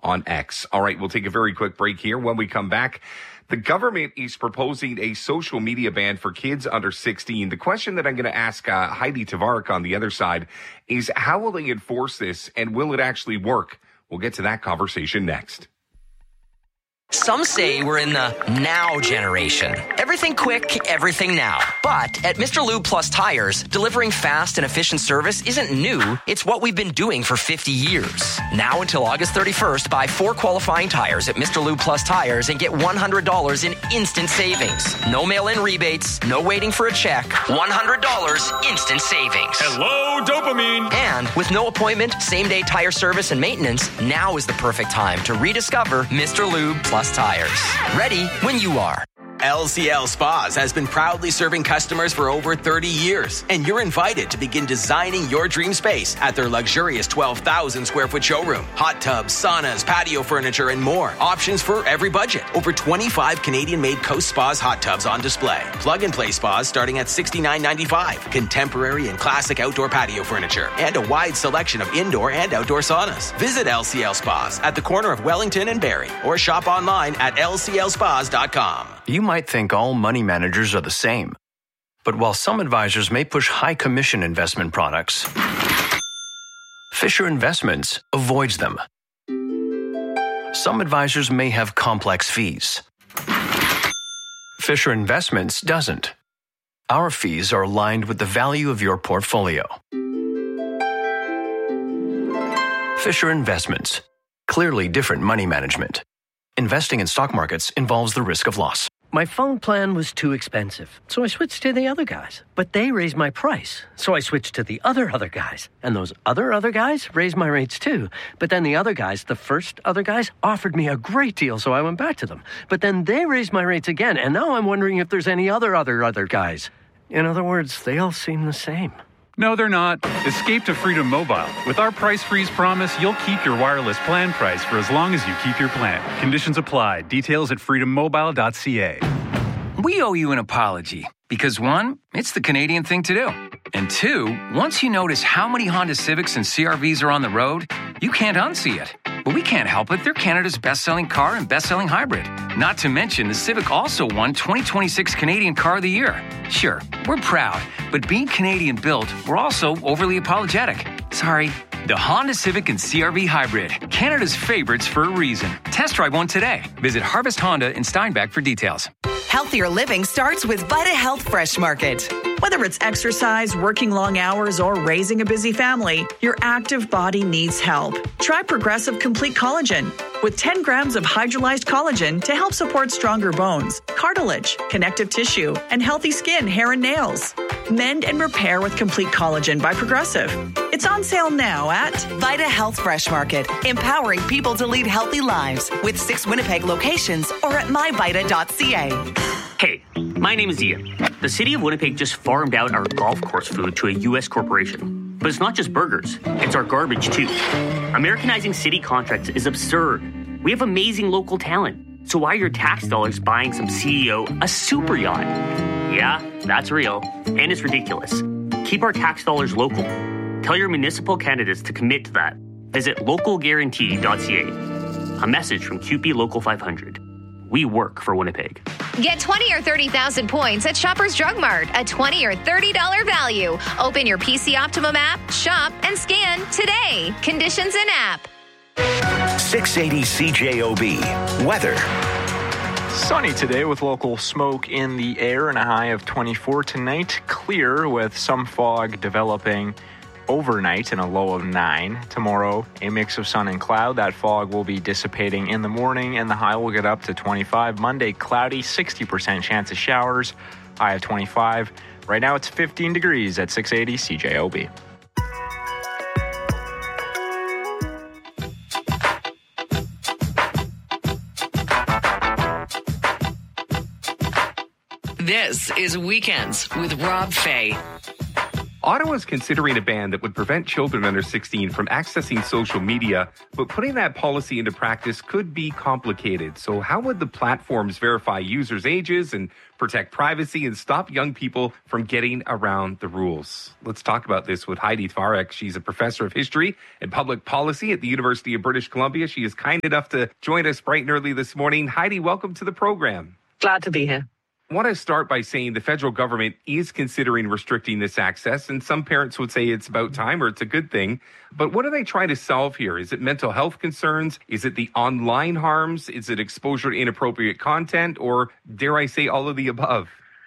on X. All right, we'll take a very quick break here. When we come back, the government is proposing a social media ban for kids under 16. The question that I'm going to ask Heidi Tavarik on the other side is, how will they enforce this, and will it actually work? We'll get to that conversation next. Some say we're in the now generation. Everything quick, everything now. But at Mr. Lube Plus Tires, delivering fast and efficient service isn't new. It's what we've been doing for 50 years. Now until August 31st, buy 4 qualifying tires at Mr. Lube Plus Tires and get $100 in instant savings. No mail-in rebates, no waiting for a check. $100 instant savings. Hello, dopamine. And with no appointment, same-day tire service and maintenance, now is the perfect time to rediscover Mr. Lube Plus Tires. Ready when you are. LCL Spas has been proudly serving customers for over 30 years, and you're invited to begin designing your dream space at their luxurious 12,000 square foot showroom. Hot tubs, saunas, patio furniture, and more. Options for every budget. Over 25 Canadian-made Coast Spas hot tubs on display. Plug-and-play spas starting at $69.95. Contemporary and classic outdoor patio furniture, and a wide selection of indoor and outdoor saunas. Visit LCL Spas at the corner of Wellington and Barrie, or shop online at lclspas.com. You might think all money managers are the same. But while some advisors may push high commission investment products, Fisher Investments avoids them. Some advisors may have complex fees. Fisher Investments doesn't. Our fees are aligned with the value of your portfolio. Fisher Investments. Clearly different money management. Investing in stock markets involves the risk of loss. My phone plan was too expensive, so I switched to the other guys. But they raised my price, so I switched to the other guys. And those other guys raised my rates too. But then the other guys, the first other guys, offered me a great deal, so I went back to them. But then they raised my rates again, and now I'm wondering if there's any other guys. In other words, they all seem the same. No, they're not. Escape to Freedom Mobile. With our price freeze promise, you'll keep your wireless plan price for as long as you keep your plan. Conditions apply. Details at freedommobile.ca. We owe you an apology because, 1, it's the Canadian thing to do. And 2, once you notice how many Honda Civics and CR-Vs are on the road, you can't unsee it. But we can't help it. They're Canada's best-selling car and best-selling hybrid. Not to mention, the Civic also won 2026 Canadian Car of the Year. Sure, we're proud, but being Canadian-built, we're also overly apologetic. Sorry. The Honda Civic and CR-V Hybrid, Canada's favorites for a reason. Test drive one today. Visit Harvest Honda in Steinbach for details. Healthier living starts with Vita Health Fresh Market. Whether it's exercise, working long hours, or raising a busy family, your active body needs help. Try Progressive Complete Collagen with 10 grams of hydrolyzed collagen to help support stronger bones, cartilage, connective tissue, and healthy skin, hair, and nails. Mend and repair with Complete Collagen by Progressive. It's on sale now at Vita Health Fresh Market, empowering people to lead healthy lives with 6 Winnipeg locations or at myvita.ca. Hey, my name is Ian. The city of Winnipeg just farmed out our golf course food to a U.S. corporation. But it's not just burgers, it's our garbage too. Americanizing city contracts is absurd. We have amazing local talent. So why are your tax dollars buying some CEO a super yacht? Yeah, that's real, and it's ridiculous. Keep our tax dollars local. Tell your municipal candidates to commit to that. Visit localguarantee.ca. A message from CUPE Local 500. We work for Winnipeg. Get 20 or 30,000 points at Shoppers Drug Mart, a $20 or $30 value. Open your PC Optimum app, shop, and scan today. Conditions in app. 680 CJOB. Weather. Sunny today with local smoke in the air and a high of 24. Tonight, clear with some fog developing overnight and a low of 9. Tomorrow, a mix of sun and cloud. That fog will be dissipating in the morning and the high will get up to 25. Monday, cloudy, 60% chance of showers, high of 25. Right now, it's 15 degrees at 680 CJOB. This is Weekends with Rob Fay. Ottawa's considering a ban that would prevent children under 16 from accessing social media, but putting that policy into practice could be complicated. So how would the platforms verify users' ages and protect privacy and stop young people from getting around the rules? Let's talk about this with Heidi Tvarek. She's a professor of history and public policy at the University of British Columbia. She is kind enough to join us bright and early this morning. Heidi, welcome to the program. Glad to be here. I want to start by saying the federal government is considering restricting this access, and some parents would say it's about time or it's a good thing. But what are they trying to solve here? Is it mental health concerns? Is it the online harms? Is it exposure to inappropriate content? Or dare I say all of the above?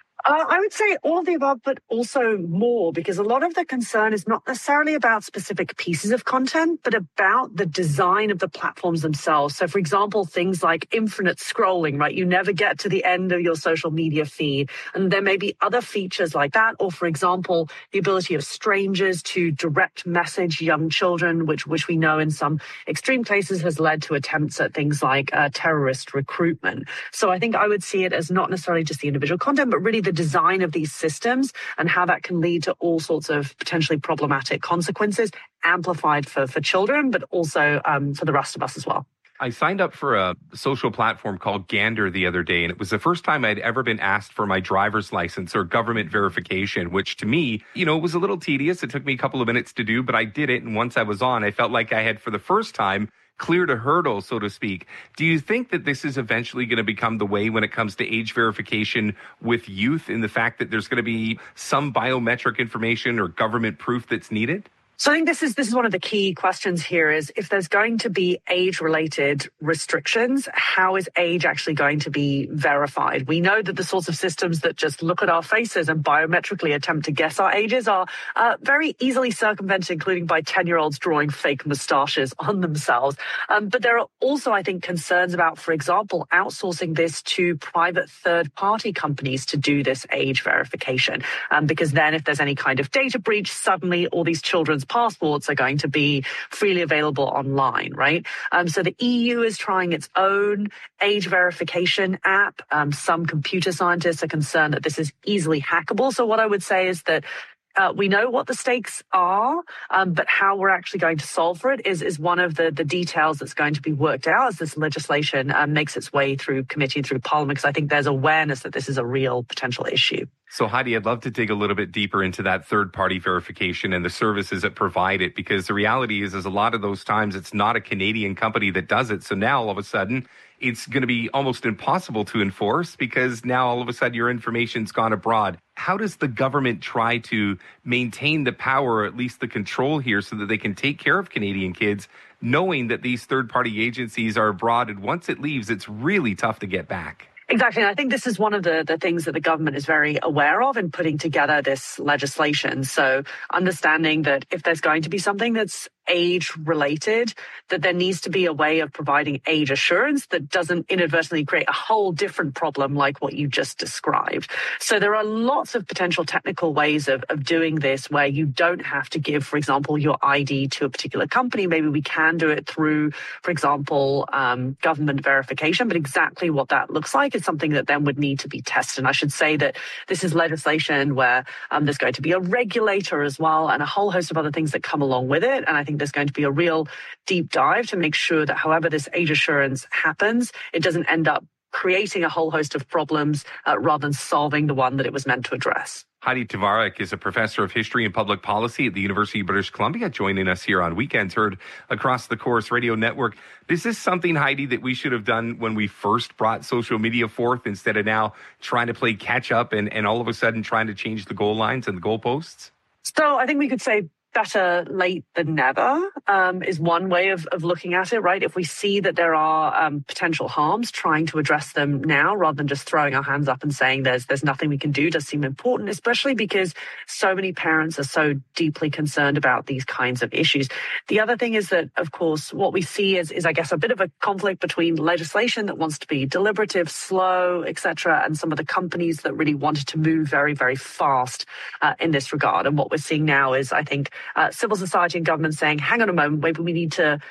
I would say all of the above, but also more, because a lot of the concern is not necessarily about specific pieces of content, but about the design of the platforms themselves. So, for example, things like infinite scrolling, right? You never get to the end of your social media feed. And there may be other features like that. Or, for example, the ability of strangers to direct message young children, which we know in some extreme cases has led to attempts at things like terrorist recruitment. So I think I would see it as not necessarily just the individual content, but really the design of these systems and how that can lead to all sorts of potentially problematic consequences, amplified for children, but also for the rest of us as well. I signed up for a social platform called Gander the other day, and it was the first time I'd ever been asked for my driver's license or government verification, which to me, was a little tedious. It took me a couple of minutes to do, but I did it. And once I was on, I felt like I had, for the first time, cleared a hurdle, so to speak. Do you think that this is eventually going to become the way when it comes to age verification with youth, in the fact that there's going to be some biometric information or government proof that's needed? So I think this is one of the key questions here is if there's going to be age-related restrictions, how is age actually going to be verified? We know that the sorts of systems that just look at our faces and biometrically attempt to guess our ages are very easily circumvented, including by 10-year-olds drawing fake moustaches on themselves. But there are also, I think, concerns about, for example, outsourcing this to private third-party companies to do this age verification. Because then if there's any kind of data breach, suddenly all these children's passports are going to be freely available online, right? So the EU is trying its own age verification app. Some computer scientists are concerned that this is easily hackable. So what I would say is that we know what the stakes are, but how we're actually going to solve for it is one of the details that's going to be worked out as this legislation makes its way through committee, through Parliament, because I think there's awareness that this is a real potential issue. So, Heidi, I'd love to dig a little bit deeper into that third-party verification and the services that provide it, because the reality is a lot of those times it's not a Canadian company that does it. So now all of a sudden it's going to be almost impossible to enforce because now all of a sudden your information's gone abroad. How does the government try to maintain the power, or at least the control here, so that they can take care of Canadian kids, knowing that these third-party agencies are abroad, and once it leaves, it's really tough to get back? Exactly. And I think this is one of the things that the government is very aware of in putting together this legislation. So understanding that if there's going to be something that's age related, that there needs to be a way of providing age assurance that doesn't inadvertently create a whole different problem like what you just described. So there are lots of potential technical ways of doing this where you don't have to give, for example, your ID to a particular company. Maybe we can do it through, for example, government verification, but exactly what that looks like is something that then would need to be tested. And I should say that this is legislation where there's going to be a regulator as well and a whole host of other things that come along with it. And I think there's going to be a real deep dive to make sure that however this age assurance happens, it doesn't end up creating a whole host of problems rather than solving the one that it was meant to address. Heidi Tvarek is a professor of history and public policy at the University of British Columbia, joining us here on Weekends Heard across the Corus Radio Network. This is something, Heidi, that we should have done when we first brought social media forth, instead of now trying to play catch up and all of a sudden trying to change the goal lines and the goalposts? So I think we could say better late than never is one way of looking at it, right? If we see that there are potential harms, trying to address them now rather than just throwing our hands up and saying there's nothing we can do does seem important, especially because so many parents are so deeply concerned about these kinds of issues. The other thing is that, of course, what we see is I guess, a bit of a conflict between legislation that wants to be deliberative, slow, etc., and some of the companies that really wanted to move very, very fast in this regard. And what we're seeing now is, I think, civil society and government saying, hang on a moment, maybe we need to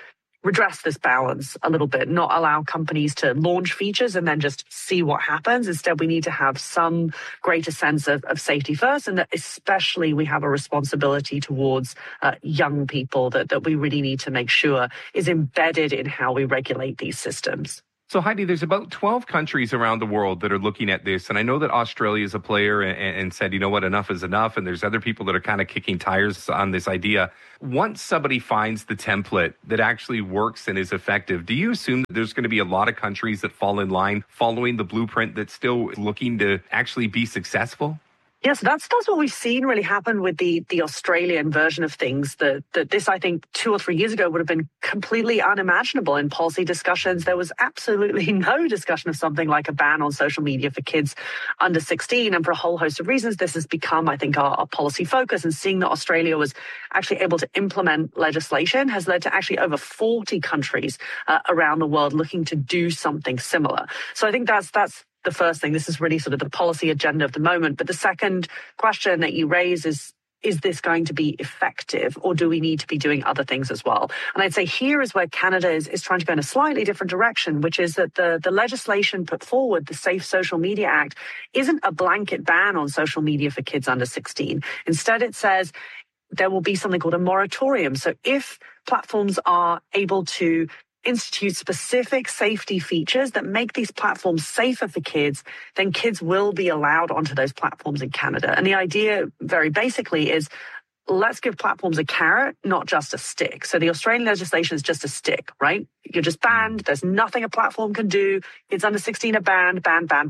redress this balance a little bit, not allow companies to launch features and then just see what happens. Instead, we need to have some greater sense of safety first, and that especially we have a responsibility towards young people that we really need to make sure is embedded in how we regulate these systems. So, Heidi, there's about 12 countries around the world that are looking at this. And I know that Australia is a player and said, you know what, enough is enough. And there's other people that are kind of kicking tires on this idea. Once somebody finds the template that actually works and is effective, do you assume that there's going to be a lot of countries that fall in line following the blueprint that's still looking to actually be successful? Yes, that's what we've seen really happen with the Australian version of things. That this, I think, 2 or 3 years ago would have been completely unimaginable in policy discussions. There was absolutely no discussion of something like a ban on social media for kids under 16. And for a whole host of reasons, this has become, I think, our policy focus. And seeing that Australia was actually able to implement legislation has led to actually over 40 countries around the world looking to do something similar. So I think that's the first thing. This is really sort of the policy agenda of the moment. But the second question that you raise is this going to be effective, or do we need to be doing other things as well? And I'd say here is where Canada is trying to go in a slightly different direction, which is that the legislation put forward, the Safe Social Media Act, isn't a blanket ban on social media for kids under 16. Instead, it says there will be something called a moratorium. So if platforms are able to institute specific safety features that make these platforms safer for kids, then kids will be allowed onto those platforms in Canada. And the idea, very basically, is let's give platforms a carrot, not just a stick. So the Australian legislation is just a stick, right? You're just banned. There's nothing a platform can do. Kids under 16 are banned.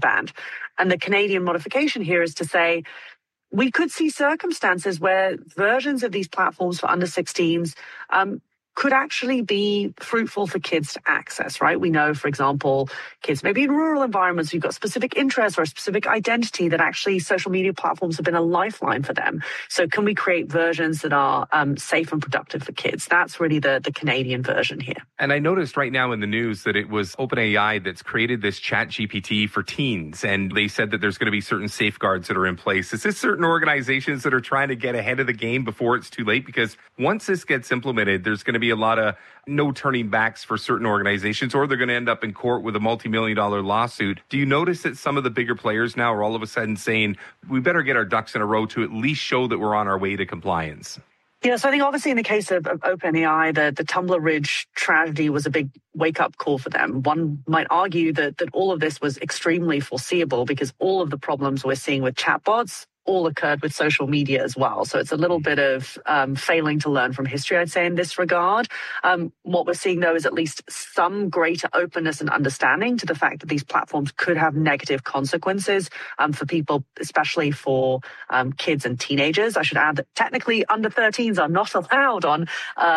And the Canadian modification here is to say, we could see circumstances where versions of these platforms for under 16s could actually be fruitful for kids to access, right? We know, for example, kids maybe in rural environments, you've got specific interests or a specific identity that actually social media platforms have been a lifeline for them. So can we create versions that are safe and productive for kids? That's really the Canadian version here. And I noticed right now in the news that it was OpenAI that's created this ChatGPT for teens. And they said that there's going to be certain safeguards that are in place. Is this certain organizations that are trying to get ahead of the game before it's too late? Because once this gets implemented, there's going to be a lot of no turning backs for certain organizations, or they're going to end up in court with a multi-million-dollar lawsuit. Do you notice that some of the bigger players now are all of a sudden saying, we better get our ducks in a row to at least show that we're on our way to compliance? Yeah, so I think obviously in the case of OpenAI, the Tumblr Ridge tragedy was a big wake-up call for them. One might argue that all of this was extremely foreseeable because all of the problems we're seeing with chatbots all occurred with social media as well. So it's a little bit of failing to learn from history, I'd say, in this regard. What we're seeing, though, is at least some greater openness and understanding to the fact that these platforms could have negative consequences for people, especially for kids and teenagers. I should add that technically under 13s are not allowed on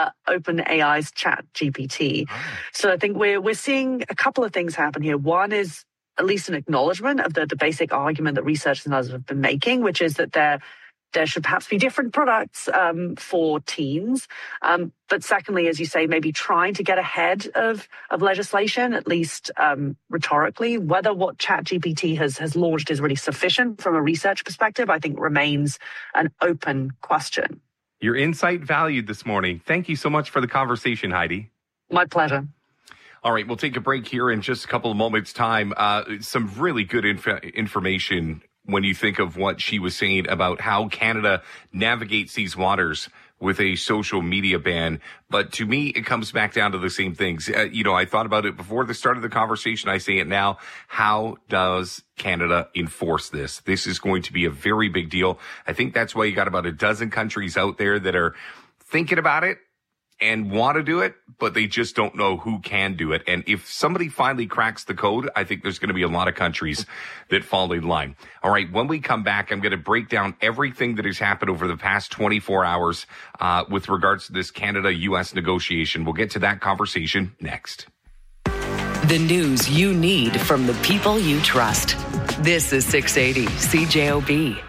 OpenAI's ChatGPT. So I think we're seeing a couple of things happen here. One is at least an acknowledgement of the basic argument that researchers and others have been making, which is that there should perhaps be different products for teens. But secondly, as you say, maybe trying to get ahead of legislation, at least rhetorically. Whether what ChatGPT has launched is really sufficient from a research perspective, I think remains an open question. Your insight valued this morning. Thank you so much for the conversation, Heidi. My pleasure. All right, we'll take a break here in just a couple of moments' time. Some really good information when you think of what she was saying about how Canada navigates these waters with a social media ban. But to me, it comes back down to the same things. I thought about it before the start of the conversation. I say it now. How does Canada enforce this? This is going to be a very big deal. I think that's why you got about a dozen countries out there that are thinking about it and want to do it, but they just don't know who can do it. And if somebody finally cracks the code, I think there's going to be a lot of countries that fall in line. All right, when we come back, I'm going to break down everything that has happened over the past 24 hours with regards to this Canada-U.S. negotiation. We'll get to that conversation next. The news you need from the people you trust. This is 680 CJOB.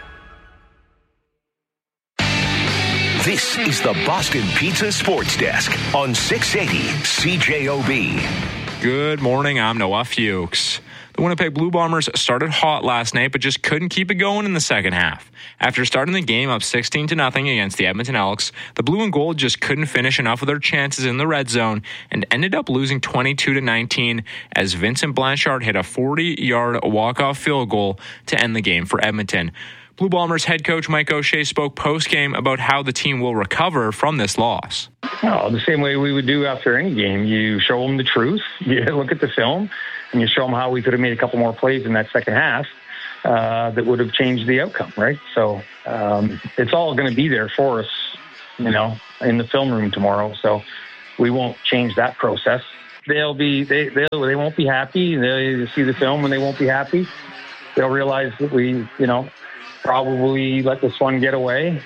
This is the Boston Pizza Sports Desk on 680 CJOB. Good morning. I'm Noah Fuchs. The Winnipeg Blue Bombers started hot last night, but just couldn't keep it going in the second half. After starting the game up 16-0 against the Edmonton Elks, the Blue and Gold just couldn't finish enough of their chances in the red zone and ended up losing 22-19 as Vincent Blanchard hit a 40-yard walk-off field goal to end the game for Edmonton. Blue Bombers head coach Mike O'Shea spoke post-game about how the team will recover from this loss. Oh, the same way we would do after any game. You show them the truth, you look at the film, and you show them how we could have made a couple more plays in that second half that would have changed the outcome, right? So it's all going to be there for us, in the film room tomorrow. So we won't change that process. They won't be happy. They'll see the film and they won't be happy. They'll realize that we, probably let this one get away,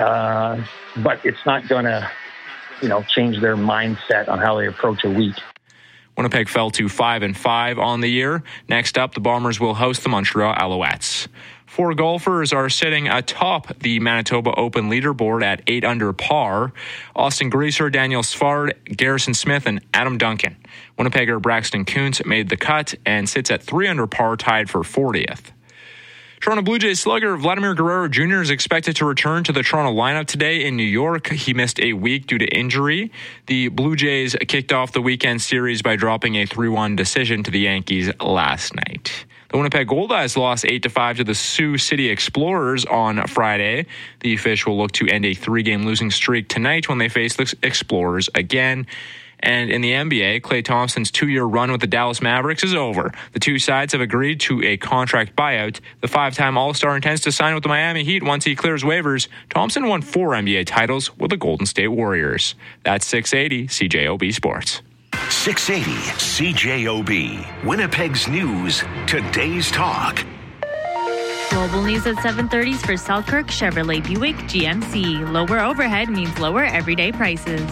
but it's not going to, change their mindset on how they approach a week. Winnipeg fell to 5-5 on the year. Next up, the Bombers will host the Montreal Alouettes. 4 golfers are sitting atop the Manitoba Open leaderboard at 8 under par. Austin Greaser, Daniel Svard, Garrison Smith, and Adam Duncan. Winnipegger Braxton Kuntz made the cut and sits at 3 under par, tied for 40th. Toronto Blue Jays slugger Vladimir Guerrero Jr. is expected to return to the Toronto lineup today in New York. He missed a week due to injury. The Blue Jays kicked off the weekend series by dropping a 3-1 decision to the Yankees last night. The Winnipeg Goldeyes lost 8-5 to the Sioux City Explorers on Friday. The Fish will look to end a 3-game losing streak tonight when they face the Explorers again. And in the NBA, Klay Thompson's 2-year run with the Dallas Mavericks is over. The two sides have agreed to a contract buyout. The 5-time All-Star intends to sign with the Miami Heat once he clears waivers. Thompson won 4 NBA titles with the Golden State Warriors. That's 680 CJOB Sports. 680 CJOB. Winnipeg's news, today's talk. Global news at 7:30 for Selkirk Chevrolet Buick GMC. Lower overhead means lower everyday prices.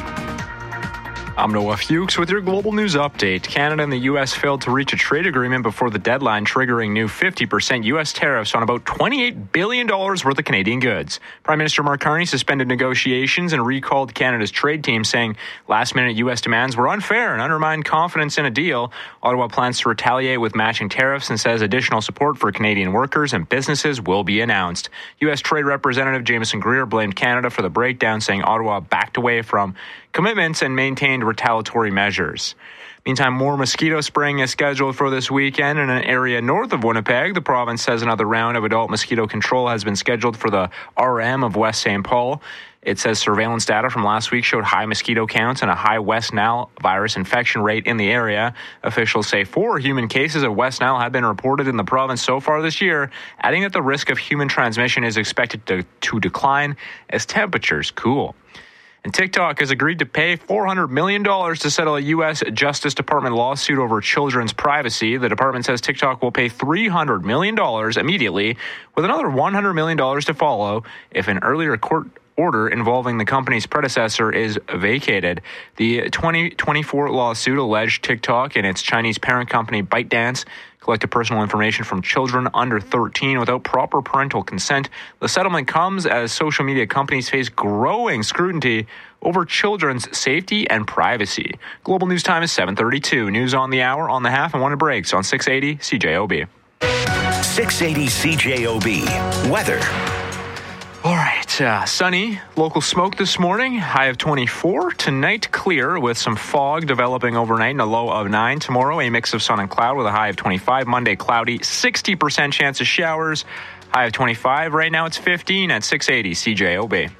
I'm Noah Fuchs with your global news update. Canada and the U.S. failed to reach a trade agreement before the deadline, triggering new 50% U.S. tariffs on about $28 billion worth of Canadian goods. Prime Minister Mark Carney suspended negotiations and recalled Canada's trade team, saying last-minute U.S. demands were unfair and undermined confidence in a deal. Ottawa plans to retaliate with matching tariffs and says additional support for Canadian workers and businesses will be announced. U.S. Trade Representative Jameson Greer blamed Canada for the breakdown, saying Ottawa backed away from commitments and maintained retaliatory measures. Meantime, more mosquito spraying is scheduled for this weekend in an area north of Winnipeg. The province says another round of adult mosquito control has been scheduled for the RM of West St. Paul. It says surveillance data from last week showed high mosquito counts and a high West Nile virus infection rate in the area. Officials say 4 human cases of West Nile have been reported in the province so far this year, adding that the risk of human transmission is expected to decline as temperatures cool. And TikTok has agreed to pay $400 million to settle a U.S. Justice Department lawsuit over children's privacy. The department says TikTok will pay $300 million immediately, with another $100 million to follow if an earlier court order involving the company's predecessor is vacated. The 2024 lawsuit alleged TikTok and its Chinese parent company ByteDance collected personal information from children under 13 without proper parental consent. The settlement comes as social media companies face growing scrutiny over children's safety and privacy. Global news time is 7:32. News on the hour, on the half, and when it breaks on 680 CJOB. 680 CJOB. Weather. All right, sunny, local smoke this morning, high of 24. Tonight, clear with some fog developing overnight and a low of 9. Tomorrow, a mix of sun and cloud with a high of 25. Monday, cloudy, 60% chance of showers, high of 25. Right now, it's 15 at 680 CJOB.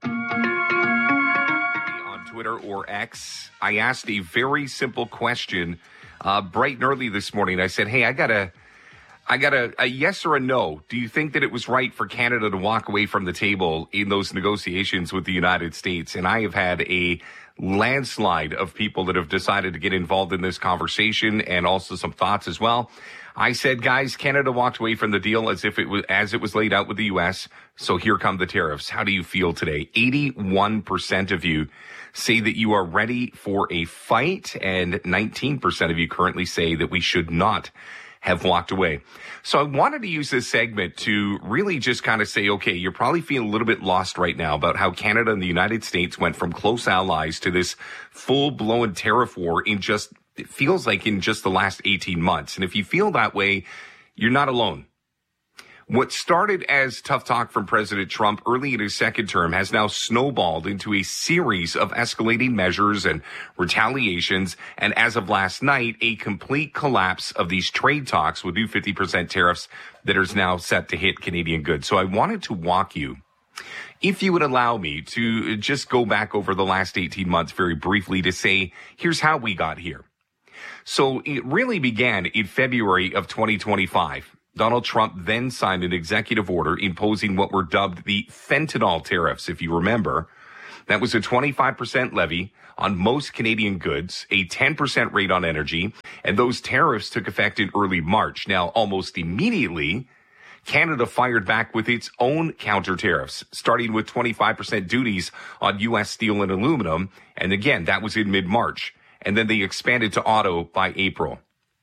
On Twitter or X, I asked a very simple question bright and early this morning. I said, hey, I got a yes or a no. Do you think that it was right for Canada to walk away from the table in those negotiations with the United States? And I have had a landslide of people that have decided to get involved in this conversation, and also some thoughts as well. I said, guys, Canada walked away from the deal as it was laid out with the U.S. So here come the tariffs. How do you feel today? 81% of you say that you are ready for a fight, and 19% of you currently say that we should not have walked away. So I wanted to use this segment to really just kind of say, okay, you're probably feeling a little bit lost right now about how Canada and the United States went from close allies to this full-blown tariff war in just it feels like in just the last 18 months. And if you feel that way, you're not alone. What started as tough talk from President Trump early in his second term has now snowballed into a series of escalating measures and retaliations. And as of last night, a complete collapse of these trade talks with new 50% tariffs that is now set to hit Canadian goods. So I wanted to walk you, if you would allow me, to just go back over the last 18 months very briefly to say, here's how we got here. So it really began in February of 2025. Donald Trump then signed an executive order imposing what were dubbed the fentanyl tariffs, if you remember. That was a 25% levy on most Canadian goods, a 10% rate on energy, and those tariffs took effect in early March. Now, almost immediately, Canada fired back with its own counter tariffs, starting with 25% duties on U.S. steel and aluminum. And again, that was in mid-March. And then they expanded to auto by April.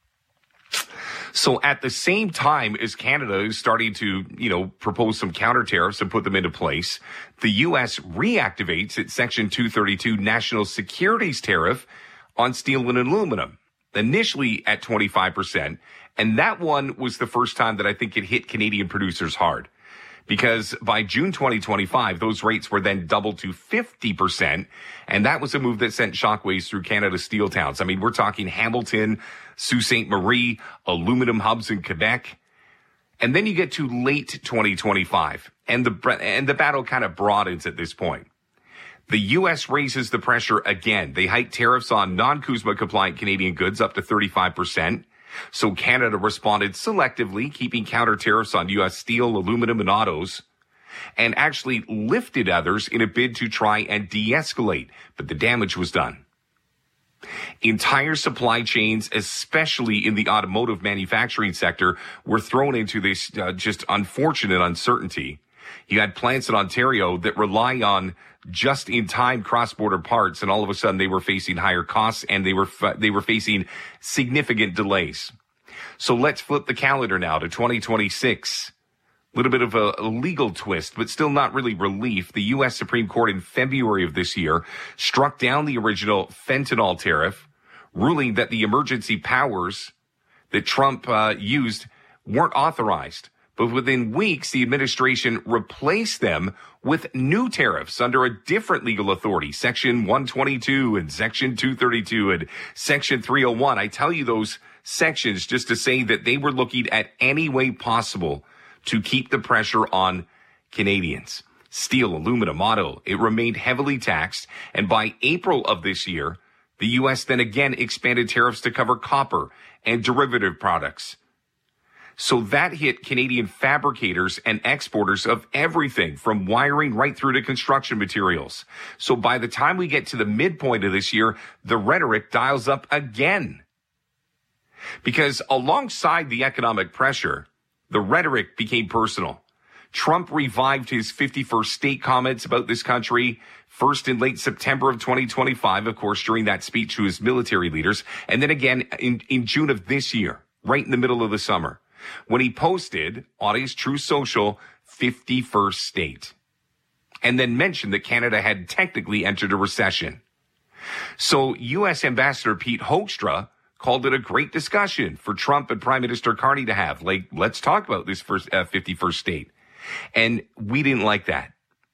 So at the same time as Canada is starting to, propose some counter tariffs and put them into place, the U.S. reactivates its Section 232 national securities tariff on steel and aluminum, initially at 25%. And that one was the first time that I think it hit Canadian producers hard, because by June 2025, those rates were then doubled to 50%. And that was a move that sent shockwaves through Canada's steel towns. I mean, we're talking Hamilton, Sault Ste. Marie, aluminum hubs in Quebec. And then you get to late 2025, and the battle kind of broadens at this point. The U.S. raises the pressure again. They hike tariffs on non-CUSMA compliant Canadian goods up to 35%. So Canada responded selectively, keeping counter tariffs on U.S. steel, aluminum, and autos, and actually lifted others in a bid to try and de-escalate. But the damage was done. Entire supply chains, especially in the automotive manufacturing sector, were thrown into this just unfortunate uncertainty. You had plants in Ontario that rely on just-in-time cross-border parts, and all of a sudden they were facing higher costs, and they were facing significant delays. So let's flip the calendar now to 2026. A little bit of a legal twist, but still not really relief. The U.S. Supreme Court in February of this year struck down the original fentanyl tariff, ruling that the emergency powers that Trump used weren't authorized. But within weeks, the administration replaced them with new tariffs under a different legal authority, Section 122 and Section 232 and Section 301. I tell you those sections just to say that they were looking at any way possible to keep the pressure on Canadians. Steel, aluminum, auto, it remained heavily taxed. And by April of this year, the U.S. then again expanded tariffs to cover copper and derivative products. So that hit Canadian fabricators and exporters of everything from wiring right through to construction materials. So by the time we get to the midpoint of this year, the rhetoric dials up again. Because alongside the economic pressure, the rhetoric became personal. Trump revived his 51st state comments about this country, first in late September of 2025, of course, during that speech to his military leaders, and then again in June of this year, right in the middle of the summer, when he posted on his Truth Social 51st state, and then mentioned that Canada had technically entered a recession. So U.S. Ambassador Pete Hoekstra called it a great discussion for Trump and Prime Minister Carney to have. Like, let's talk about this 51st state. And we didn't like that.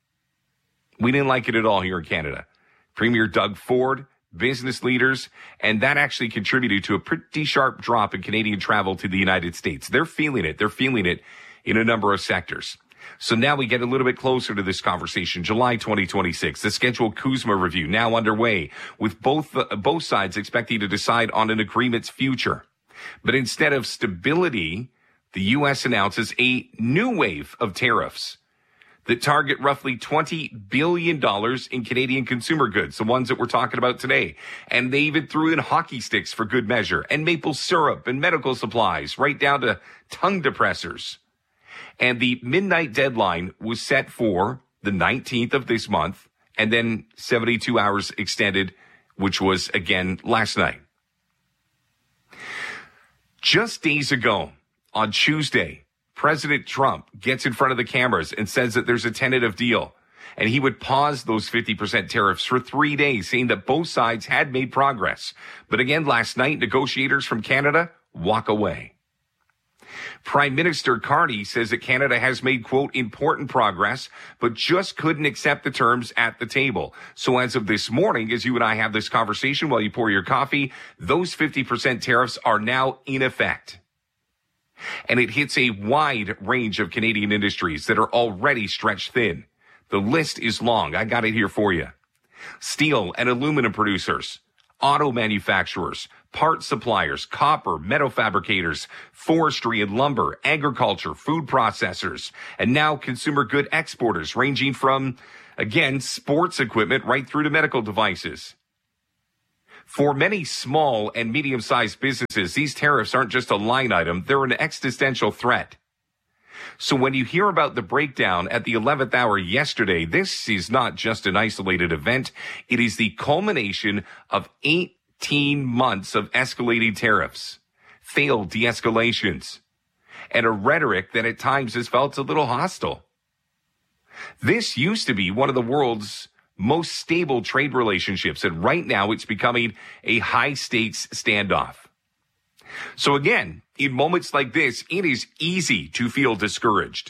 We didn't like it at all here in Canada. Premier Doug Ford, business leaders, and that actually contributed to a pretty sharp drop in Canadian travel to the United States. They're feeling it. They're feeling it in a number of sectors. So now we get a little bit closer to this conversation. July 2026, the scheduled CUSMA review now underway, with both sides expecting to decide on an agreement's future. But instead of stability, the U.S. announces a new wave of tariffs that target roughly $20 billion in Canadian consumer goods, the ones that we're talking about today. And they even threw in hockey sticks for good measure, and maple syrup and medical supplies, right down to tongue depressors. And the midnight deadline was set for the 19th of this month, and then 72 hours extended, which was, again, last night. Just days ago, on Tuesday, President Trump gets in front of the cameras and says that there's a tentative deal. And he would pause those 50% tariffs for 3 days, saying that both sides had made progress. But again, last night, negotiators from Canada walk away. Prime Minister Carney says that Canada has made, quote, important progress, but just couldn't accept the terms at the table. So as of this morning, as you and I have this conversation while you pour your coffee, those 50% tariffs are now in effect. And it hits a wide range of Canadian industries that are already stretched thin. The list is long. I got it here for you. Steel and aluminum producers, auto manufacturers, parts suppliers, copper, metal fabricators, forestry and lumber, agriculture, food processors, and now consumer good exporters ranging from, again, sports equipment right through to medical devices. For many small and medium-sized businesses, these tariffs aren't just a line item, they're an existential threat. So when you hear about the breakdown at the 11th hour yesterday, this is not just an isolated event. It is the culmination of 18 months of escalating tariffs, failed de-escalations, and a rhetoric that at times has felt a little hostile. This used to be one of the world's most stable trade relationships, and right now it's becoming a high-stakes standoff. So again, in moments like this, it is easy to feel discouraged.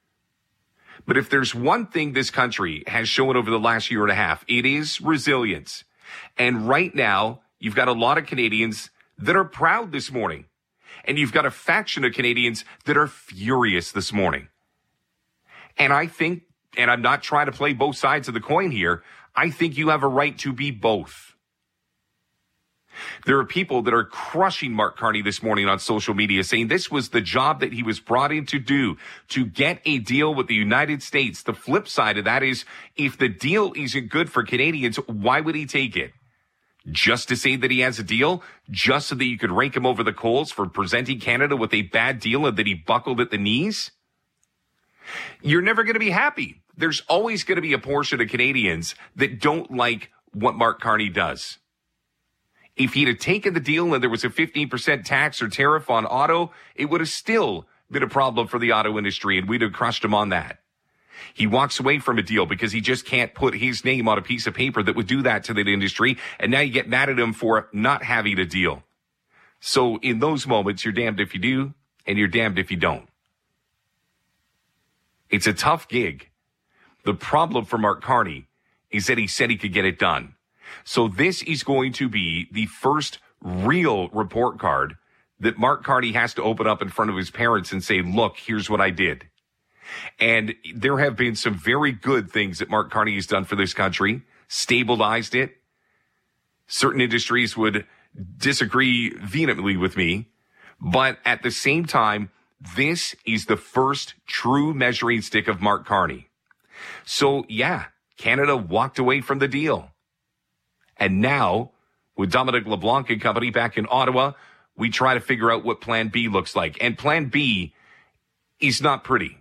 But if there's one thing this country has shown over the last year and a half, it is resilience. And right now, you've got a lot of Canadians that are proud this morning. And you've got a faction of Canadians that are furious this morning. And I think, and I'm not trying to play both sides of the coin here, I think you have a right to be both. There are people that are crushing Mark Carney this morning on social media, saying this was the job that he was brought in to do, to get a deal with the United States. The flip side of that is, if the deal isn't good for Canadians, why would he take it? Just to say that he has a deal? Just so that you could rake him over the coals for presenting Canada with a bad deal and that he buckled at the knees? You're never going to be happy. There's always going to be a portion of Canadians that don't like what Mark Carney does. If he'd have taken the deal and there was a 15% tax or tariff on auto, it would have still been a problem for the auto industry, and we'd have crushed him on that. He walks away from a deal because he just can't put his name on a piece of paper that would do that to that industry, and now you get mad at him for not having a deal. So in those moments, you're damned if you do, and you're damned if you don't. It's a tough gig. The problem for Mark Carney is that he said he could get it done. So this is going to be the first real report card that Mark Carney has to open up in front of his parents and say, look, here's what I did. And there have been some very good things that Mark Carney has done for this country, stabilized it. Certain industries would disagree vehemently with me, but at the same time, this is the first true measuring stick of Mark Carney. So yeah, Canada walked away from the deal. And now, with Dominic LeBlanc and company back in Ottawa, we try to figure out what Plan B looks like. And Plan B is not pretty.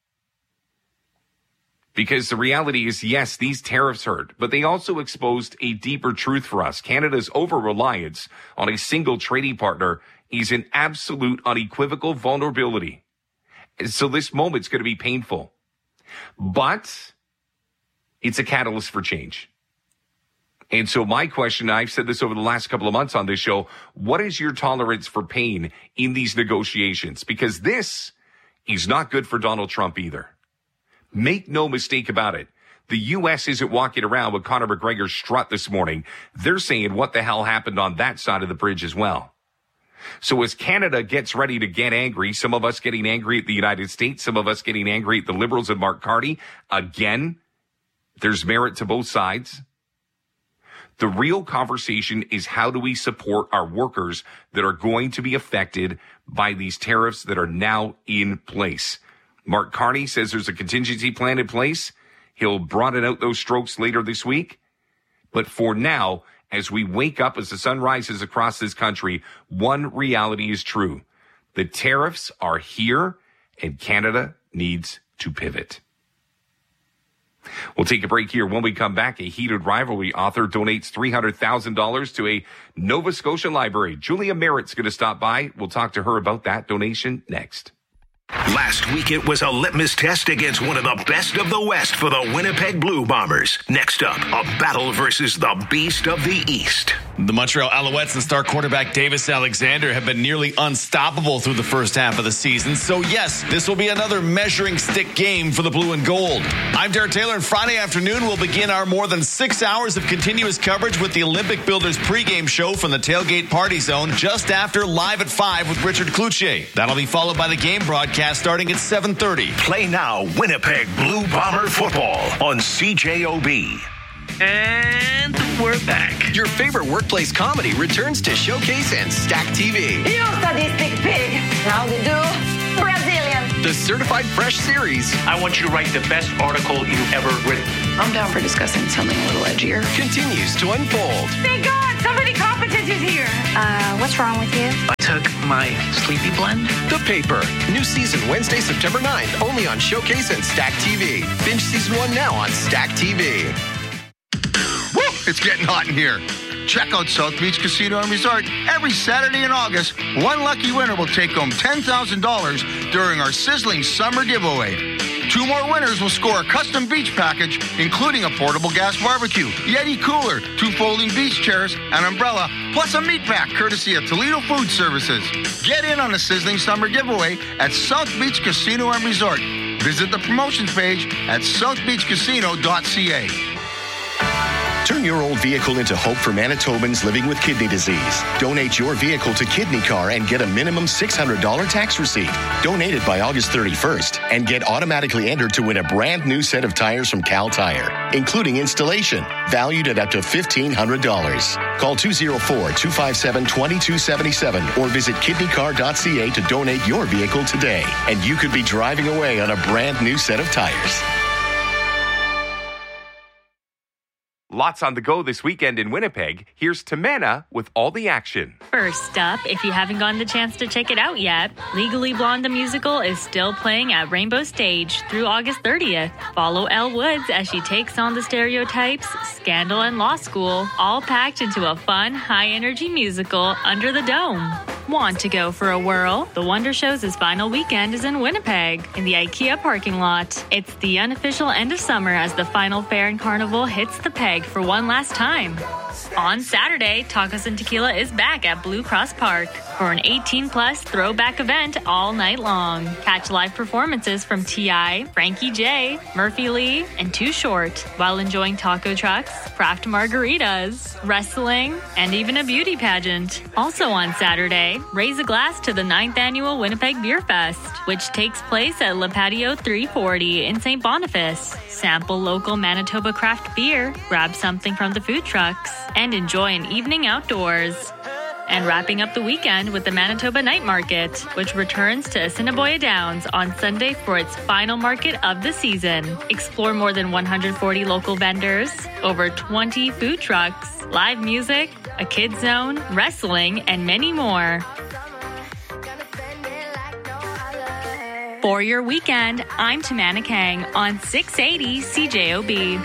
Because the reality is, yes, these tariffs hurt, but they also exposed a deeper truth for us. Canada's over-reliance on a single trading partner is an absolute unequivocal vulnerability. So this moment's going to be painful. But it's a catalyst for change. And so my question, I've said this over the last couple of months on this show, what is your tolerance for pain in these negotiations? Because this is not good for Donald Trump either. Make no mistake about it. The U.S. isn't walking around with Conor McGregor's strut this morning. They're saying what the hell happened on that side of the bridge as well. So as Canada gets ready to get angry, some of us getting angry at the United States, some of us getting angry at the Liberals and Mark Carney, again, there's merit to both sides. The real conversation is, how do we support our workers that are going to be affected by these tariffs that are now in place? Mark Carney says there's a contingency plan in place. He'll broaden out those strokes later this week. But for now, as we wake up, as the sun rises across this country, one reality is true. The tariffs are here, and Canada needs to pivot. We'll take a break here. When we come back, a heated rivalry author donates $300,000 to a Nova Scotia library. Julia Merritt's going to stop by. We'll talk to her about that donation next. Last week, it was a litmus test against one of the best of the West for the Winnipeg Blue Bombers. Next up, a battle versus the Beast of the East. The Montreal Alouettes and star quarterback Davis Alexander have been nearly unstoppable through the first half of the season. So, yes, this will be another measuring stick game for the Blue and Gold. I'm Derek Taylor, and Friday afternoon we'll begin our more than 6 hours of continuous coverage with the Olympic Builders pregame show from the Tailgate Party Zone just after Live at 5 with Richard Cloutier. That'll be followed by the game broadcast starting at 7:30. Play now Winnipeg Blue Bomber football on CJOB. And we're back. Your favorite workplace comedy returns to Showcase and Stack TV. You sadistic pig. How they do? Brazilian. The Certified Fresh series. I want you to write the best article you've ever written. I'm down for discussing something a little edgier. Continues to unfold. Thank God, somebody competent is here. What's wrong with you? I took my sleepy blend. The Paper. New season Wednesday, September 9th. Only on Showcase and Stack TV. Binge season 1 now on Stack TV. Woo! It's getting hot in here. Check out South Beach Casino and Resort. Every Saturday in August, one lucky winner will take home $10,000 during our sizzling summer giveaway. 2 more winners will score a custom beach package, including a portable gas barbecue, Yeti cooler, 2 folding beach chairs, an umbrella, plus a meat pack courtesy of Toledo Food Services. Get in on the sizzling summer giveaway at South Beach Casino and Resort. Visit the promotions page at southbeachcasino.ca. Turn your old vehicle into hope for Manitobans living with kidney disease. Donate your vehicle to Kidney Car and get a minimum $600 tax receipt. Donate it by August 31st and get automatically entered to win a brand new set of tires from Cal Tire, including installation, valued at up to $1,500. Call 204-257-2277 or visit kidneycar.ca to donate your vehicle today. And you could be driving away on a brand new set of tires. Lots on the go this weekend in Winnipeg. Here's Tamana with all the action. First up, if you haven't gotten the chance to check it out yet, Legally Blonde the musical is still playing at Rainbow Stage through August 30th. Follow Elle Woods as she takes on the stereotypes, scandal, and law school, all packed into a fun, high-energy musical under the dome. Want to go for a whirl? The Wonder Show's final weekend is in Winnipeg, in the IKEA parking lot. It's the unofficial end of summer as the final fair and carnival hits the peg for one last time. On Saturday, Tacos and Tequila is back at Blue Cross Park for an 18-plus throwback event all night long. Catch live performances from T.I., Frankie J, Murphy Lee, and Too Short, while enjoying taco trucks, craft margaritas, wrestling, and even a beauty pageant. Also on Saturday, raise a glass to the 9th annual Winnipeg Beer Fest, which takes place at Le Patio 340 in St. Boniface. Sample local Manitoba craft beer, grab something from the food trucks, and enjoy an evening outdoors. And wrapping up the weekend with the Manitoba Night Market, which returns to Assiniboia Downs on Sunday for its final market of the season. Explore more than 140 local vendors, over 20 food trucks, live music, a kids zone, wrestling, and many more. For your weekend, I'm Tamana Kang on 680 CJOB.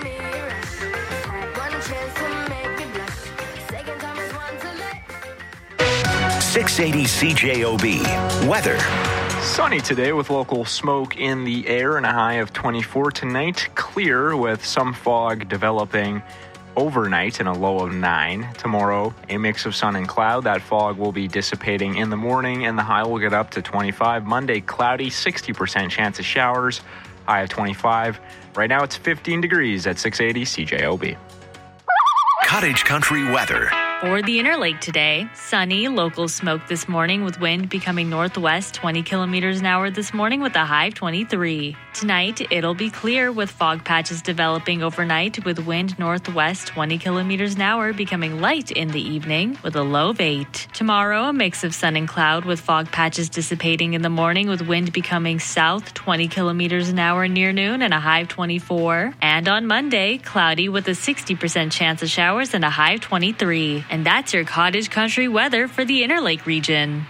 680 CJOB. Weather. Sunny today with local smoke in the air and a high of 24 tonight. Clear with some fog developing overnight and a low of 9. Tomorrow, a mix of sun and cloud. That fog will be dissipating in the morning and the high will get up to 25. Monday, cloudy, 60% chance of showers, high of 25. Right now, it's 15 degrees at 680 CJOB. Cottage Country weather. For the Interlake today, sunny, local smoke this morning with wind becoming northwest 20 kilometers an hour this morning with a high of 23. Tonight, it'll be clear with fog patches developing overnight with wind northwest 20 kilometers an hour becoming light in the evening with a low of 8. Tomorrow, a mix of sun and cloud with fog patches dissipating in the morning with wind becoming south 20 kilometers an hour near noon and a high of 24. And on Monday, cloudy with a 60% chance of showers and a high of 23. And that's your Cottage Country weather for the Interlake region.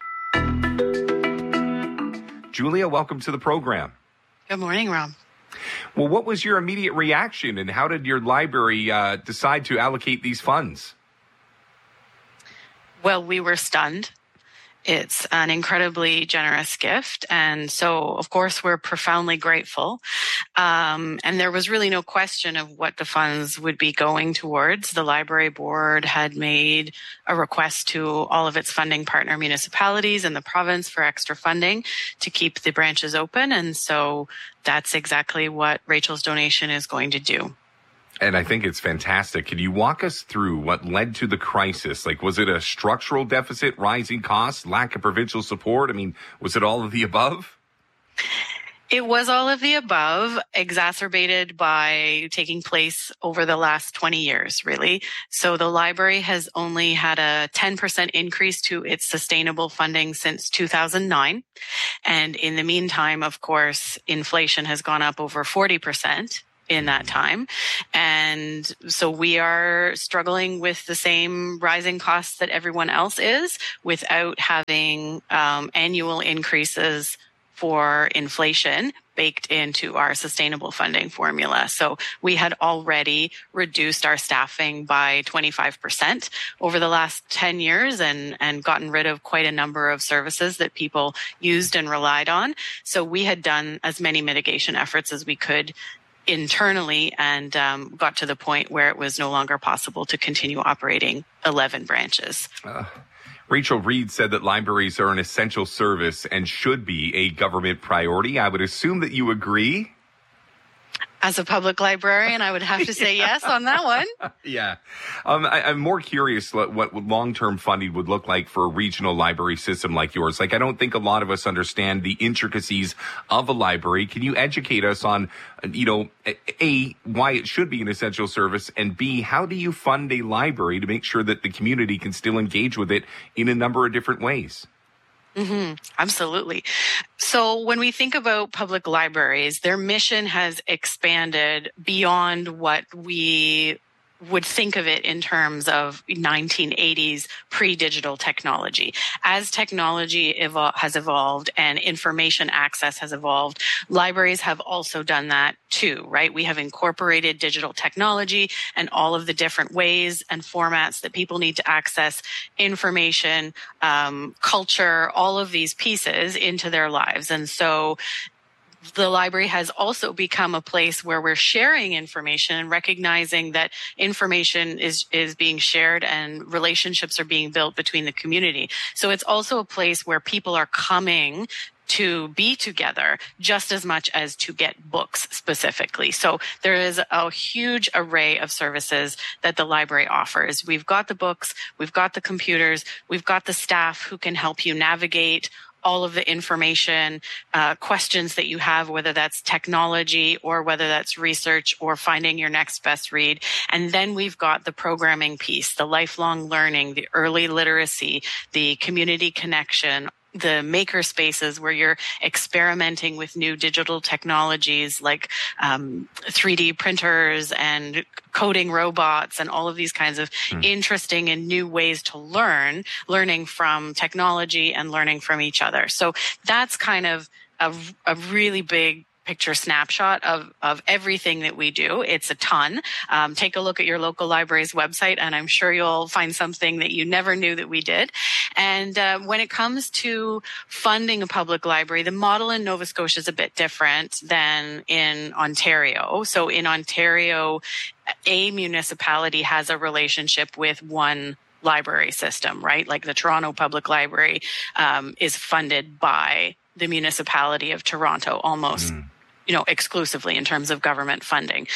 Julia, welcome to the program. Good morning, Rob. Well, what was your immediate reaction and how did your library decide to allocate these funds? Well, we were stunned. It's an incredibly generous gift. And so, of course, we're profoundly grateful. And there was really no question of what the funds would be going towards. The library board had made a request to all of its funding partner municipalities in the province for extra funding to keep the branches open. And so that's exactly what Rachel's donation is going to do. And I think it's fantastic. Can you walk us through what led to the crisis? Like, was it a structural deficit, rising costs, lack of provincial support? I mean, was it all of the above? It was all of the above, exacerbated by taking place over the last 20 years, really. So the library has only had a 10% increase to its sustainable funding since 2009. And in the meantime, of course, inflation has gone up over 40%. In that time. And so we are struggling with the same rising costs that everyone else is without having annual increases for inflation baked into our sustainable funding formula. So we had already reduced our staffing by 25% over the last 10 years and gotten rid of quite a number of services that people used and relied on. So we had done as many mitigation efforts as we could internally and got to the point where it was no longer possible to continue operating 11 branches. Rachel Reed said that libraries are an essential service and should be a government priority. I would assume that you agree. As a public librarian, I would have to say yes on that one. Yeah. I'm more curious what long-term funding would look like for a regional library system like yours. Like, I don't think a lot of us understand the intricacies of a library. Can you educate us on, A, why it should be an essential service, and B, how do you fund a library to make sure that the community can still engage with it in a number of different ways? Mm-hmm. Absolutely. So when we think about public libraries, their mission has expanded beyond what we would think of it in terms of 1980s pre-digital technology. As technology has evolved and information access has evolved, libraries have also done that too, right? We have incorporated digital technology and all of the different ways and formats that people need to access information, culture, all of these pieces into their lives. And so the library has also become a place where we're sharing information and recognizing that information is being shared and relationships are being built between the community. So it's also a place where people are coming to be together just as much as to get books specifically. So there is a huge array of services that the library offers. We've got the books, we've got the computers, we've got the staff who can help you navigate all of the information, questions that you have, whether that's technology or whether that's research or finding your next best read. And then we've got the programming piece, the lifelong learning, the early literacy, the community connection, the maker spaces where you're experimenting with new digital technologies like 3D printers and coding robots and all of these kinds of interesting and new ways to learning from technology and learning from each other. So that's kind of a really big picture snapshot of everything that we do. It's a ton. Take a look at your local library's website, and I'm sure you'll find something that you never knew that we did. And when it comes to funding a public library, the model in Nova Scotia is a bit different than in Ontario. So in Ontario, a municipality has a relationship with one library system, right? Like the Toronto Public Library is funded by the municipality of Toronto almost. Exclusively in terms of government funding.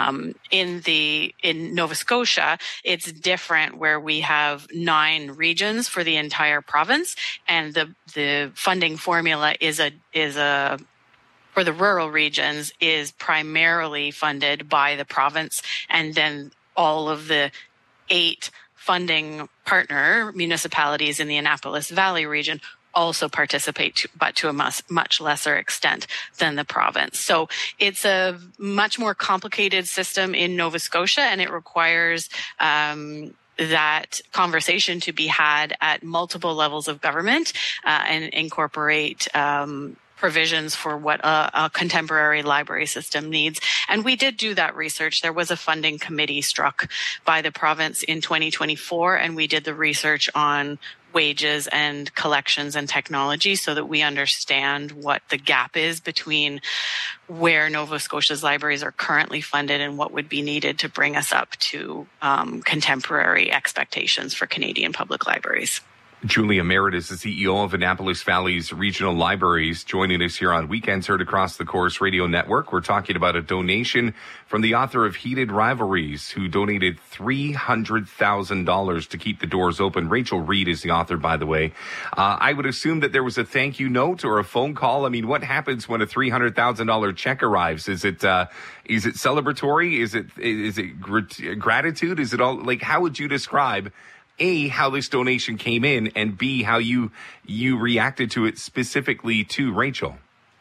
In Nova Scotia, it's different where we have 9 regions for the entire province, and the funding formula is for the rural regions is primarily funded by the province, and then all of the 8 funding partner municipalities in the Annapolis Valley region also participate, but to a much lesser extent than the province. So it's a much more complicated system in Nova Scotia, and it requires that conversation to be had at multiple levels of government and incorporate provisions for what a contemporary library system needs. And we did do that research. There was a funding committee struck by the province in 2024, and we did the research on wages and collections and technology so that we understand what the gap is between where Nova Scotia's libraries are currently funded and what would be needed to bring us up to contemporary expectations for Canadian public libraries. Julia Merritt is the CEO of Annapolis Valley's Regional Libraries, joining us here on Weekends Heard Across the Chorus Radio Network. We're talking about a donation from the author of Heated Rivalries, who donated $300,000 to keep the doors open. Rachel Reed is the author, by the way. I would assume that there was a thank you note or a phone call. I mean, what happens when a $300,000 check arrives? Is it celebratory? Is it gratitude? Is it all, like, how would you describe A, how this donation came in, and B, how you reacted to it specifically to Rachel?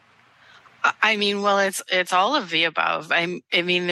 I mean, well, it's all of the above. I mean,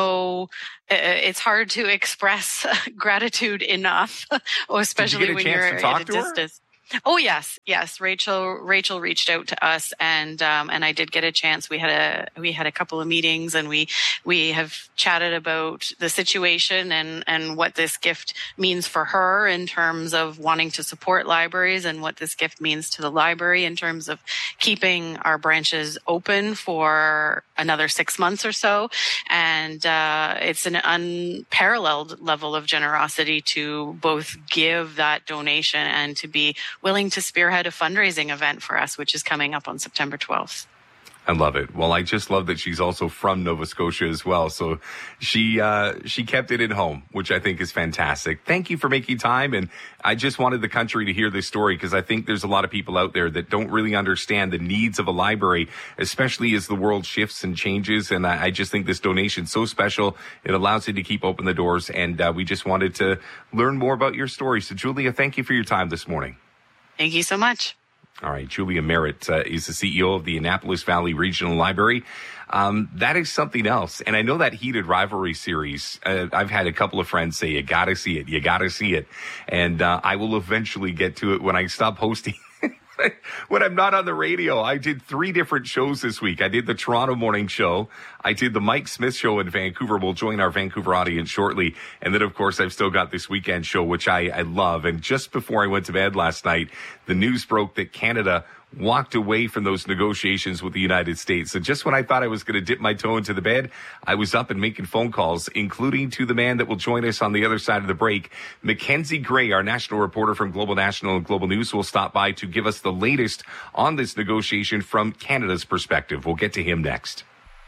it's hard to express gratitude enough, especially when you're at a distance. Oh, yes. Rachel reached out to us, and I did get a chance. We had a couple of meetings, and we have chatted about the situation and what this gift means for her in terms of wanting to support libraries, and what this gift means to the library in terms of keeping our branches open for another 6 months or so. And it's an unparalleled level of generosity to both give that donation and to be willing to spearhead a fundraising event for us, which is coming up on September 12th. I love it. Well, I just love that she's also from Nova Scotia as well. So she kept it at home, which I think is fantastic. Thank you for making time. And I just wanted the country to hear this story, because I think there's a lot of people out there that don't really understand the needs of a library, especially as the world shifts and changes. And I just think this donation's so special. It allows you to keep open the doors. And we just wanted to learn more about your story. So Julia, thank you for your time this morning. Thank you so much. All right. Julia Merritt is the CEO of the Annapolis Valley Regional Library. That is something else. And I know that Heated Rivalry series, I've had a couple of friends say, you got to see it. You got to see it. And I will eventually get to it when I stop hosting. When I'm not on the radio. I did 3 different shows this week. I did the Toronto morning show. I did the Mike Smith show in Vancouver. We'll join our Vancouver audience shortly. And then, of course, I've still got this weekend show, which I love. And just before I went to bed last night, the news broke that Canada walked away from those negotiations with the United States. So just when I thought I was going to dip my toe into the bed, I was up and making phone calls, including to the man that will join us on the other side of the break. Mackenzie Gray, our national reporter from Global National and Global News, will stop by to give us the latest on this negotiation from Canada's perspective. We'll get to him next.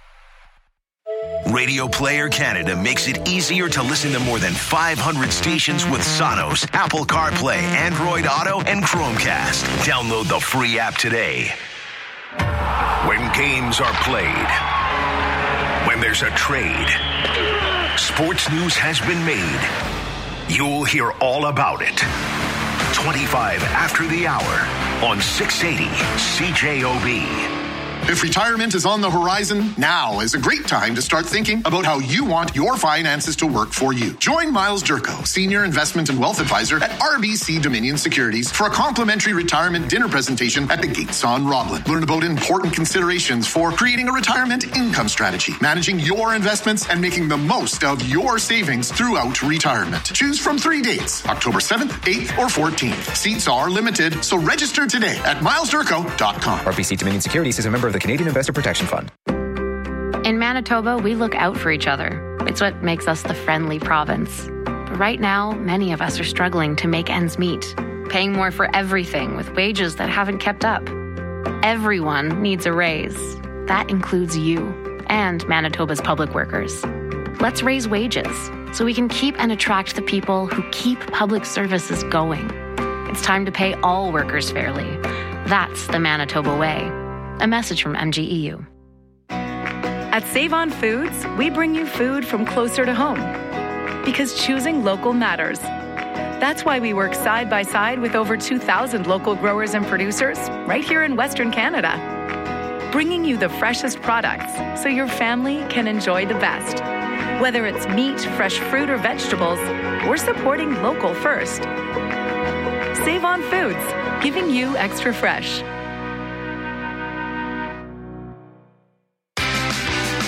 Radio Player Canada makes it easier to listen to more than 500 stations with Sonos, Apple CarPlay, Android Auto, and Chromecast. Download the free app today. When games are played, when there's a trade, sports news has been made. You'll hear all about it. 25 after the hour on 680 CJOB. If retirement is on the horizon, now is a great time to start thinking about how you want your finances to work for you. Join Miles Durko, Senior Investment and Wealth Advisor at RBC Dominion Securities, for a complimentary retirement dinner presentation at the Gates on Roblin. Learn about important considerations for creating a retirement income strategy, managing your investments, and making the most of your savings throughout retirement. Choose from 3 dates, October 7th, 8th, or 14th. Seats are limited, so register today at milesdurko.com. RBC Dominion Securities is a member of the Canadian Investor Protection Fund. In Manitoba, we look out for each other. It's what makes us the friendly province. But right now, many of us are struggling to make ends meet, paying more for everything with wages that haven't kept up. Everyone needs a raise. That includes you and Manitoba's public workers. Let's raise wages so we can keep and attract the people who keep public services going. It's time to pay all workers fairly. That's the Manitoba way. A message from MGEU. At Save On Foods, we bring you food from closer to home. Because choosing local matters. That's why we work side by side with over 2,000 local growers and producers right here in Western Canada. Bringing you the freshest products so your family can enjoy the best. Whether it's meat, fresh fruit, or vegetables, we're supporting local first. Save On Foods, giving you extra fresh.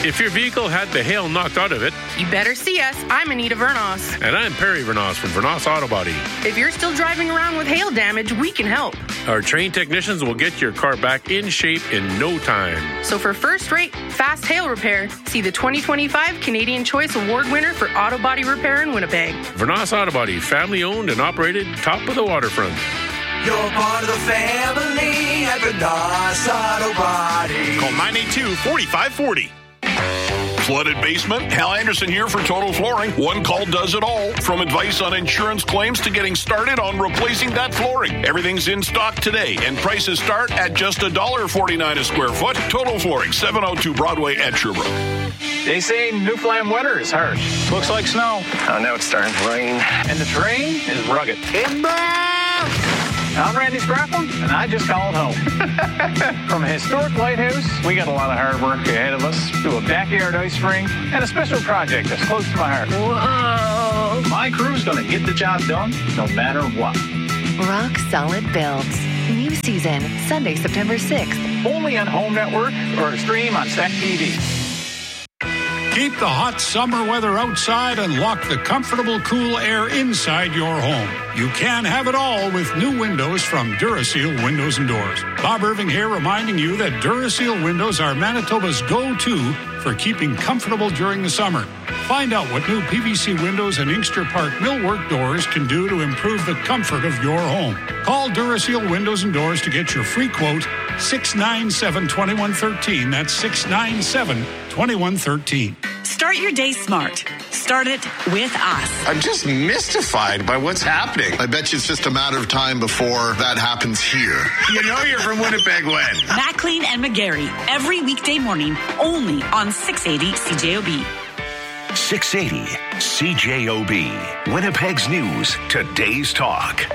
If your vehicle had the hail knocked out of it, you better see us. I'm Anita Vernos. And I'm Perry Vernos from Vernos Auto Body. If you're still driving around with hail damage, we can help. Our trained technicians will get your car back in shape in no time. So for first-rate, fast hail repair, see the 2025 Canadian Choice Award winner for auto body repair in Winnipeg. Vernos Auto Body, family-owned and operated, top of the waterfront. You're part of the family at Vernos Auto Body. Call 982-4540. Flooded basement? Hal Anderson here for Total Flooring. One call does it all. From advice on insurance claims to getting started on replacing that flooring. Everything's in stock today, and prices start at just $1.49 a square foot. Total Flooring, 702 Broadway at Sherbrooke. They say Newfoundland weather is harsh. Looks like snow. Oh, now it's starting to rain. And the terrain is rugged. I'm Randy Spraffel, and I just called home. From a historic lighthouse, we got a lot of hard work ahead of us, to a backyard ice rink, and a special project that's close to my heart. Whoa! My crew's going to get the job done, no matter what. Rock Solid Builds. New season, Sunday, September 6th. Only on Home Network or stream on Stack TV. Keep the hot summer weather outside and lock the comfortable, cool air inside your home. You can have it all with new windows from Duraseal Windows and Doors. Bob Irving here reminding you that Duraseal windows are Manitoba's go-to for keeping comfortable during the summer. Find out what new PVC windows and Inkster Park millwork doors can do to improve the comfort of your home. Call Duraseal Windows and Doors to get your free quote, 697-2113. That's 697-2113. Start your day smart. Start it with us. I'm just mystified by what's happening. I bet you it's just a matter of time before that happens here. You know you're from Winnipeg when? Maclean and McGarry, every weekday morning, only on 680 CJOB. 680 CJOB. Winnipeg's news, today's talk.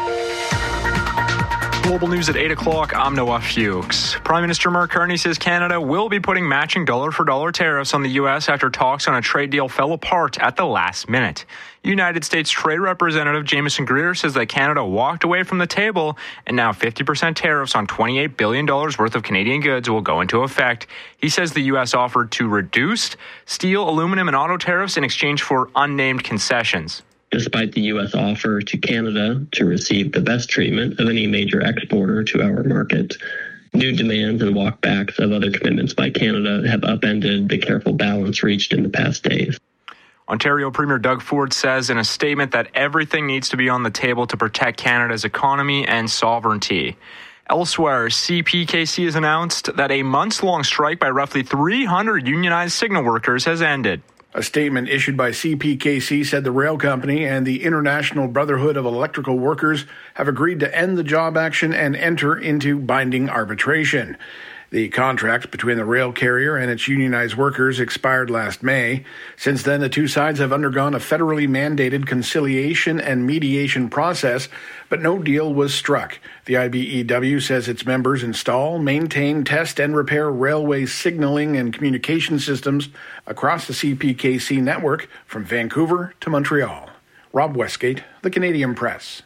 Global news at 8 o'clock. I'm Noah Fuchs. Prime Minister Mark Carney says Canada will be putting matching dollar-for-dollar tariffs on the U.S. after talks on a trade deal fell apart at the last minute. United States Trade Representative Jameson Greer says that Canada walked away from the table, and now 50% tariffs on $28 billion worth of Canadian goods will go into effect. He says the U.S. offered to reduce steel, aluminum, and auto tariffs in exchange for unnamed concessions. Despite the U.S. offer to Canada to receive the best treatment of any major exporter to our market, new demands and walkbacks of other commitments by Canada have upended the careful balance reached in the past days. Ontario Premier Doug Ford says in a statement that everything needs to be on the table to protect Canada's economy and sovereignty. Elsewhere, CPKC has announced that a months-long strike by roughly 300 unionized signal workers has ended. A statement issued by CPKC said the rail company and the International Brotherhood of Electrical Workers have agreed to end the job action and enter into binding arbitration. The contract between the rail carrier and its unionized workers expired last May. Since then, the two sides have undergone a federally mandated conciliation and mediation process, but no deal was struck. The IBEW says its members install, maintain, test, and repair railway signaling and communication systems across the CPKC network from Vancouver to Montreal. Rob Westgate, The Canadian Press.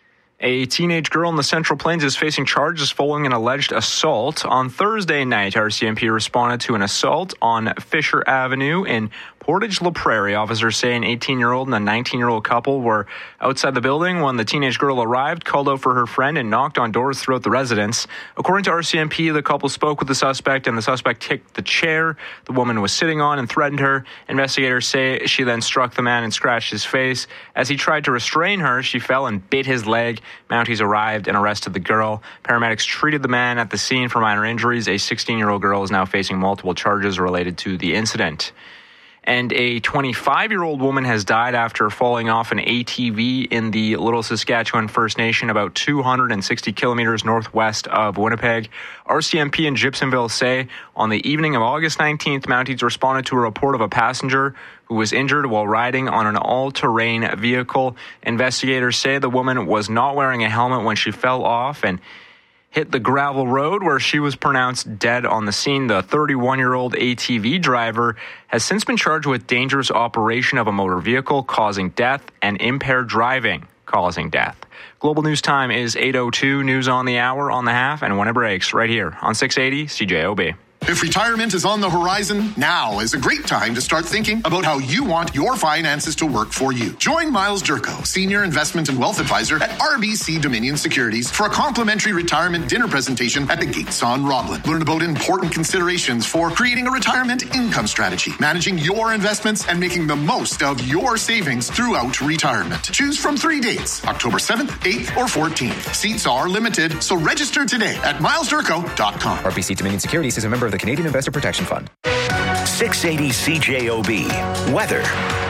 A teenage girl in the Central Plains is facing charges following an alleged assault. On Thursday night, RCMP responded to an assault on Fisher Avenue in Portage La Prairie. Officers say an 18-year-old and a 19-year-old couple were outside the building when the teenage girl arrived, called out for her friend, and knocked on doors throughout the residence. According to RCMP, the couple spoke with the suspect, and the suspect kicked the chair the woman was sitting on and threatened her. Investigators say she then struck the man and scratched his face. As he tried to restrain her, she fell and bit his leg. Mounties arrived and arrested the girl. Paramedics treated the man at the scene for minor injuries. A 16-year-old girl is now facing multiple charges related to the incident. And a 25-year-old woman has died after falling off an ATV in the Little Saskatchewan First Nation about 260 kilometers northwest of Winnipeg. RCMP in Gibsonville say on the evening of August 19th, Mounties responded to a report of a passenger who was injured while riding on an all-terrain vehicle. Investigators say the woman was not wearing a helmet when she fell off and hit the gravel road, where she was pronounced dead on the scene. The 31-year-old ATV driver has since been charged with dangerous operation of a motor vehicle causing death and impaired driving causing death. Global News Time is 8:02. News on the hour, on the half, and when it breaks, right here on 680 CJOB. If retirement is on the horizon, now is a great time to start thinking about how you want your finances to work for you. Join Miles Durko, Senior Investment and Wealth Advisor at RBC Dominion Securities for a complimentary retirement dinner presentation at the Gates on Roblin. Learn about important considerations for creating a retirement income strategy, managing your investments, and making the most of your savings throughout retirement. Choose from 3 dates, October 7th, 8th, or 14th. Seats are limited, so register today at milesdurko.com. RBC Dominion Securities is a member of the Canadian Investor Protection Fund. 680 CJOB. Weather.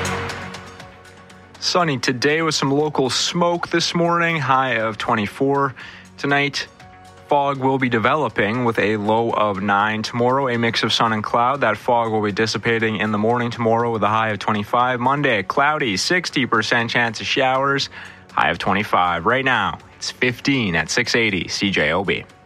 Sunny today with some local smoke this morning, high of 24. Tonight, fog will be developing with a low of 9. Tomorrow, a mix of sun and cloud. That fog will be dissipating in the morning tomorrow with a high of 25. Monday, cloudy, 60% chance of showers, high of 25. Right now, it's 15 at 680 CJOB.